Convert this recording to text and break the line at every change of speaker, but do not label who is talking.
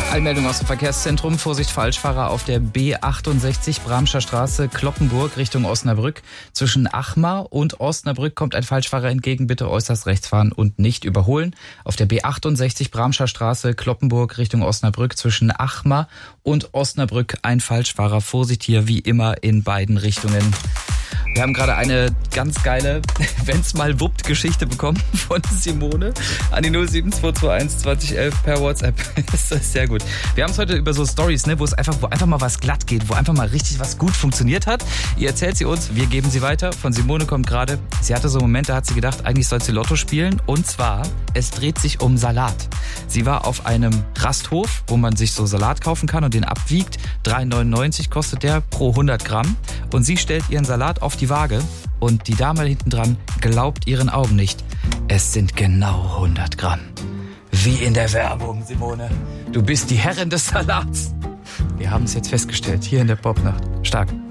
Eilmeldung aus dem Verkehrszentrum. Vorsicht, Falschfahrer auf der B68 Bramscher Straße, Cloppenburg Richtung Osnabrück. Zwischen Achmar und Osnabrück kommt ein Falschfahrer entgegen. Bitte äußerst rechts fahren und nicht überholen. Auf der B68 Bramscher Straße, Cloppenburg Richtung Osnabrück. Zwischen Achmar und Osnabrück ein Falschfahrer. Vorsicht hier wie immer in beiden Richtungen. Wir haben gerade eine ganz geile Wenn's mal wuppt Geschichte bekommen von Simone an die 07221 2011 per WhatsApp. Das ist sehr gut. Wir haben es heute über so Stories, wo einfach mal was glatt geht, wo einfach mal richtig was gut funktioniert hat. Ihr erzählt sie uns, wir geben sie weiter. Von Simone kommt gerade, sie hatte so Momente, da hat sie gedacht, eigentlich soll sie Lotto spielen. Und zwar, es dreht sich um Salat. Sie war auf einem Rasthof, wo man sich so Salat kaufen kann und den abwiegt. 3,99 kostet der pro 100 Gramm. Und sie stellt ihren Salat auf die Waage und die Dame hinten dran glaubt ihren Augen nicht. Es sind genau 100 Gramm. Wie in der Werbung, Simone. Du bist die Herrin des Salats. Wir haben es jetzt festgestellt, hier in der Popnacht. Stark.